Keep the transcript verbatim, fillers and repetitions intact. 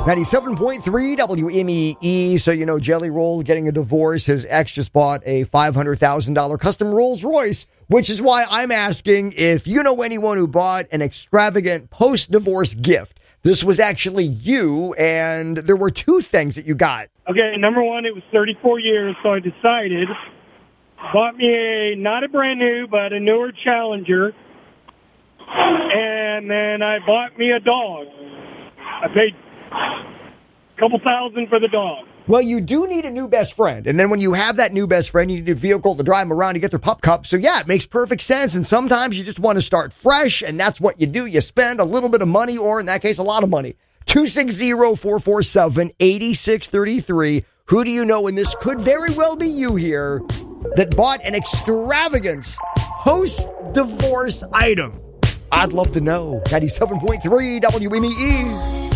ninety-seven point three W M E E. So, you know, Jelly Roll getting a divorce. His ex just bought a five hundred thousand dollars custom Rolls Royce, which is why I'm asking if you know anyone who bought an extravagant post-divorce gift. This was actually you, and there were two things that you got. Okay, number one, it was thirty-four years, so I decided, bought me a, not a brand new, but a newer Challenger, and then I bought me a dog. I paid a couple thousand for the dog. Well, you do need a new best friend. And then when you have that new best friend, you need a vehicle to drive them around to get their pup cup. So, yeah, it makes perfect sense. And sometimes you just want to start fresh, and that's what you do. You spend a little bit of money, or in that case, a lot of money. two six zero, four four seven, eight six three three. Who do you know, and this could very well be you here, that bought an extravagant post-divorce item? I'd love to know. ninety-seven point three W M E E.